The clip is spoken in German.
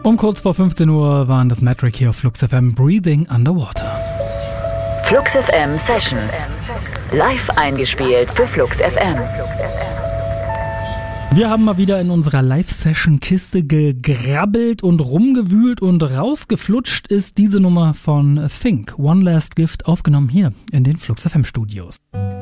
Um kurz vor 15 Uhr waren das Metric hier auf Flux FM, Breathing Underwater. Flux FM Sessions. Live eingespielt für Flux FM. Wir haben mal wieder in unserer Live-Session-Kiste gegrabbelt und rumgewühlt und rausgeflutscht ist diese Nummer von Fink, One Last Gift, aufgenommen hier in den Flux FM Studios.